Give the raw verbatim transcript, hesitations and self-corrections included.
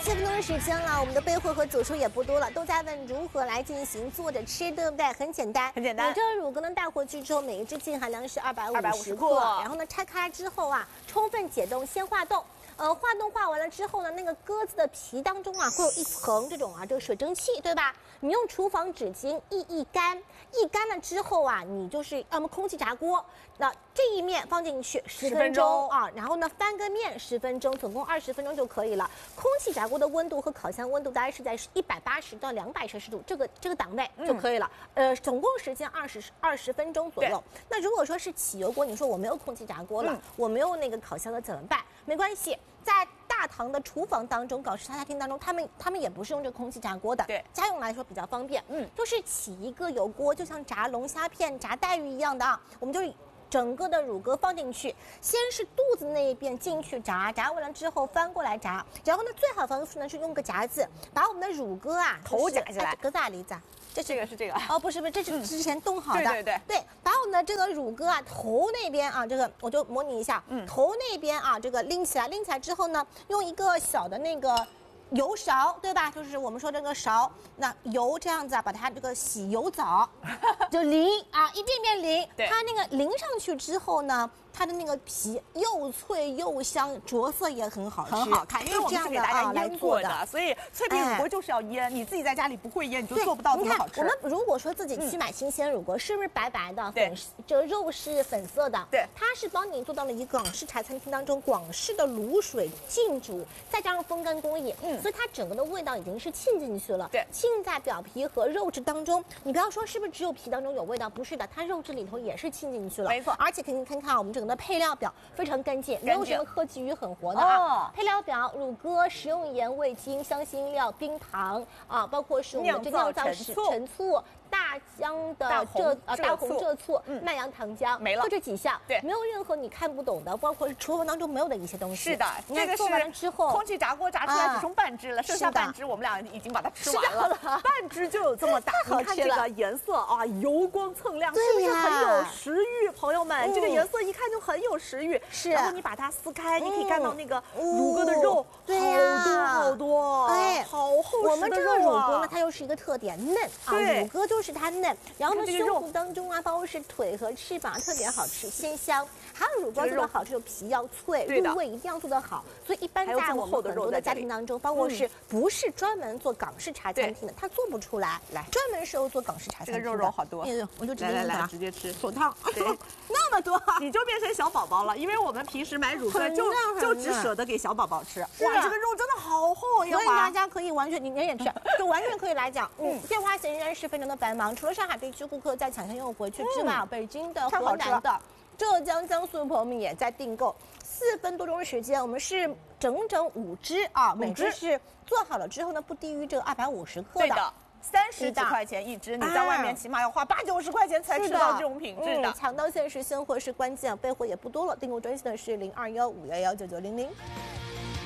七分钟的时间了，我们的备货和主厨也不多了，都在问如何来进行做着吃，对不对？很简单， 很简单。 你这个乳鸽呢带回去之后，每一只净含量是二百五十克，然后呢拆开之后啊，充分解冻，先化冻。 呃，化冻化完了之后呢，那个鸽子的皮当中啊，会有一层这种啊，这个水蒸气，对吧？你用厨房纸巾一一干，一干了之后啊，你就是要么空气炸锅，那这一面放进去十分钟啊，然后呢翻个面十分钟，总共二十分钟就可以了。空气炸锅的温度和烤箱温度大概是在一百八十到两百摄氏度这个这个档位就可以了。嗯、呃，总共时间二十二十分钟左右。那如果说是起油锅，你说我没有空气炸锅了，嗯、我没有那个烤箱了怎么办？没关系。 在大堂的厨房当中，港式茶餐厅当中，他们他们也不是用这个空气炸锅的，对，家用来说比较方便。嗯，就是起一个油锅，就像炸龙虾片、炸带鱼一样的啊，我们就整个的乳鸽放进去，先是肚子那一边进去炸，炸完了之后翻过来炸，然后呢，最好方式呢是用个夹子把我们的乳鸽啊头夹起来， 鸽子啊梨子。 这这个是这个哦，不是不是，这是之前冻好的。 对对对对，把我们的这个乳鸽啊头那边啊，这个我就模拟一下，嗯，头那边啊，这个拎起来，拎起来之后呢，用一个小的那个油勺，对吧？就是我们说这个勺，那油这样子啊，把它这个洗油澡，就淋啊，一遍遍淋。它那个淋上去之后呢。 它的那个皮又脆又香，着色也很好吃， 很好看。因为我们是给大家腌过的，所以脆皮乳鸽就是要腌。你自己在家里不会腌，你就做不到这么好吃。 我们如果说自己去买新鲜乳鸽，是不是白白的，粉这个肉是粉色的？ 对， 它是帮你做到了一个港式茶餐厅当中广式的卤水浸煮，再加上风干工艺，嗯，所以它整个的味道已经是沁进去了。对，沁在表皮和肉质当中。你不要说是不是只有皮当中有味道，不是的，它肉质里头也是沁进去了。 没错， 而且可以看看我们整个的配料表。 非常干净，没有什么科技与狠活的啊。哦、配料表：乳鸽、食用盐、味精、香辛料、冰糖啊，包括是我们的这酿造陈陈醋。 大姜的这呃大红浙醋、麦芽糖浆没了， 就这几项，对，没有任何你看不懂的，包括是厨房当中没有的一些东西。 是的，这个做完了之后， 空气炸锅炸出来只剩半只了，剩下半只我们俩已经把它吃完了，半只就有这么大。你看这个颜色啊，油光锃亮，是不是很有食欲？朋友们，这个颜色一看就很有食欲。是，然后你把它撕开，你可以看到那个乳鸽的肉， 对呀， 好多好多，哎，好厚实的肉啊。 我们这个乳鸽呢，它又是一个特点，嫩啊，乳鸽就是它嫩。 然后呢，胸部当中啊，包括是腿和翅膀，特别好吃，鲜香。还有乳鸽做的好，这种皮要脆，入味一定要做得好。所以一般在我们很多的家庭当中，包括是不是专门做港式茶餐厅的，它做不出来。来，专门适合做港式茶餐厅。 这个肉肉好多， 我就直接来来来，直接吃。 手烫，那么多， 你就变成小宝宝了。因为我们平时买乳鸽就就只舍得给小宝宝吃。哇，这个肉真的好厚呀！ 所以大家可以完全，你你也吃，就完全可以来讲，嗯，电话线仍然是非常的繁忙，除了上海地区顾客在抢先又回去之外，北京的、河南的、浙江、江苏的朋友们也在订购。四分多钟的时间，我们是整整五只啊，每只是做好了之后呢，不低于这个二百五十克的。对的。 三十几块钱一只，你在外面起码要花八九十块钱才吃到这种品质的。 抢到限时现货是关键，备货也不多了。订购专线的是零二幺五幺幺九九零零。